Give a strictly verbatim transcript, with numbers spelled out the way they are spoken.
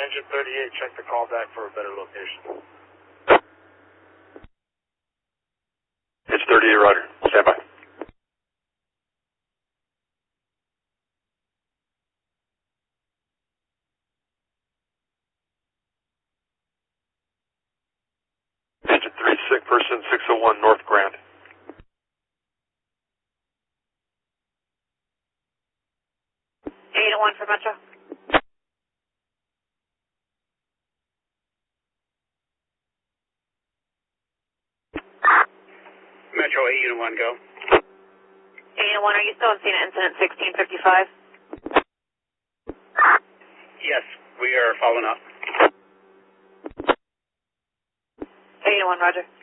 Engine thirty-eight, check the call back for a better location. It's thirty-eight, Roger. Stand by. Engine three, sick person, six oh one North Grand. eight oh one for Metro. Metro eight oh one, go. eight oh one, are you still on scene at incident sixteen fifty-five? Yes, we are following up. eight oh one, Roger.